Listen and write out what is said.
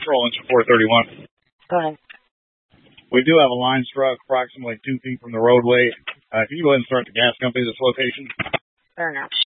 Rollins for 431. Go ahead. We do have a line struck approximately 2 feet from the roadway. Can you go ahead and start the gas company at this location? Fair enough.